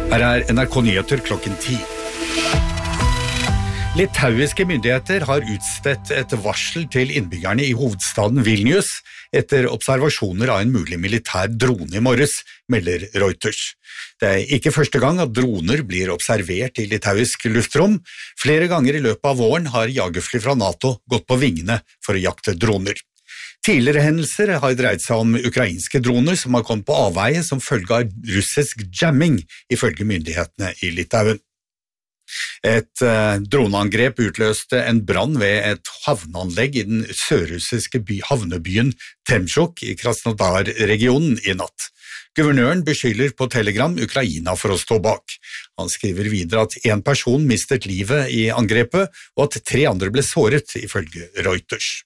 Her NRK Nyheter klokken 10. Litauiske myndigheter har utstedt et varsel til innbyggerne i hovedstaden Vilnius etter observasjoner av en mulig militær drone i morges, melder Reuters. Det ikke første gang at droner blir observert i litauisk luftrom. Flere ganger i løpet av våren har jagerfly fra NATO gått på vingene for å jakte droner. Tidligere hendelser har dreid seg om ukrainske droner som har kommet på avveie som følge av russisk jamming, ifølge myndighetene i Litauen. Et droneangrep utløste en brann ved et havneanlegg i den sørrussiske havnebyen Temsjok i Krasnodar-regionen i natt. Guvernøren beskylder på Telegram Ukraina for å stå bak. Han skriver videre at en person mistet livet i angrepet, og at 3 andre ble såret, ifølge Reuters.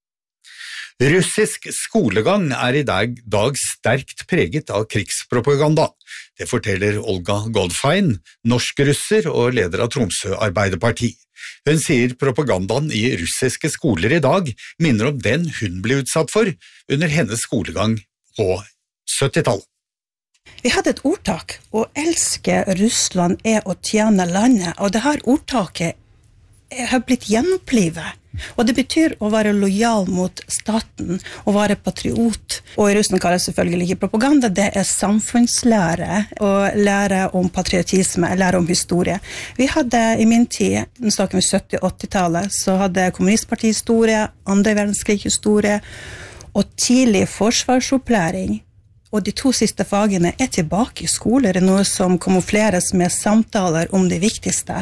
Russisk skolegang i dag sterkt preget av krigspropaganda. Det forteller Olga Goldfein, norsk russer og leder av Tromsø Arbeiderparti. Hun sier propagandaen i russiske skoler i dag minner om den hun ble utsatt for under hennes skolegang på 70-tallet. Vi hadde et ordtak, å elske Russland å tjene landet, og det her ordtaket har blitt gjenopplivet. Og det betyr å være lojal mot staten, å være patriot. Og i Russland kalles selvfølgelig ikke propaganda, det samfunnslære, å lære om patriotisme, lære om historie. Vi hadde i min tid, nå snakker vi 70-80-tallet, så hadde kommunistpartihistorie, andre verdenskrig-historie, og tidlig forsvarsopplæring. Og de 2 siste fagene tilbake i skoler, noe som kamufleres med samtaler om det viktigste.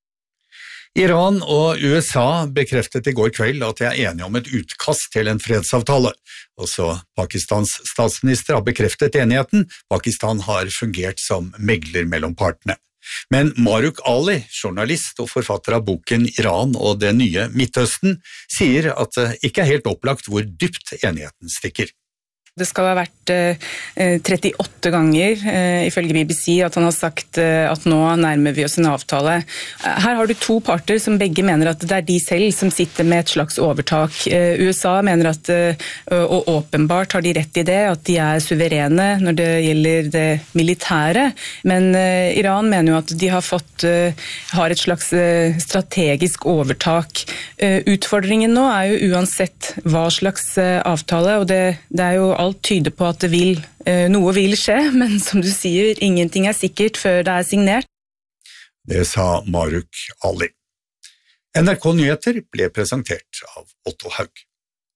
Iran og USA bekreftet i går kveld at de enige om et utkast til en fredsavtale. Også Pakistans statsminister har bekreftet enigheten. Pakistan har fungert som megler mellom partene. Men Maruk Ali, journalist og forfatter av boken Iran og det nye Midtøsten, sier at det ikke helt opplagt hvor dypt enigheten stikker. Det skal ha vært 38 ganger, ifølge BBC, at han har sagt at nå nærmer vi oss en avtale. Her har du 2 parter som begge mener at det de selv som sitter med et slags overtak. USA mener at, og åpenbart har de rett i det, at de suverene når det gjelder det militære. Men Iran mener jo at de har et slags strategisk overtak. Utfordringen nå jo uansett hva slags avtale, og det jo alt tyder på at noe vil skje, men som du sier, ingenting sikkert før det signert. Det sa Maruk Ali. NRK Nyheter ble presentert av Otto Haug.